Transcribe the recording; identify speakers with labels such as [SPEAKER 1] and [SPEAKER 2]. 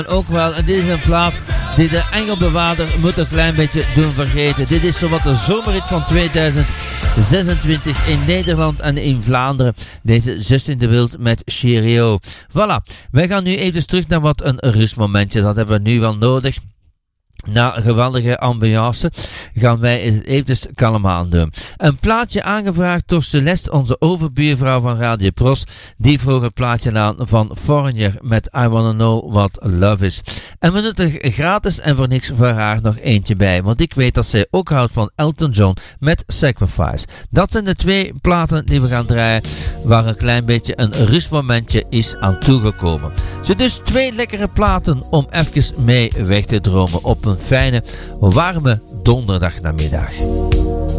[SPEAKER 1] Ook wel, en dit is een plaat die de engelbewaarder moet een klein beetje doen vergeten. Dit is zowat de zomerhit van 2026 in Nederland en in Vlaanderen. Deze Zus in de Wild met Cheerio. Voilà, wij gaan nu even terug naar wat een rustmomentje. Dat hebben we nu wel nodig. Na een geweldige ambiance gaan wij het even kalm aan doen. Een plaatje aangevraagd door Celeste, onze overbuurvrouw van Radio Pros. Die vroeg het plaatje aan van Foreigner met I Wanna Know What Love Is. En we doen er gratis en voor niks voor haar nog eentje bij. Want ik weet dat zij ook houdt van Elton John met Sacrifice. Dat zijn de twee platen die we gaan draaien, waar een klein beetje een rustmomentje is aan toegekomen. Zo dus twee lekkere platen om even mee weg te dromen op een fijne, warme donderdagmiddag.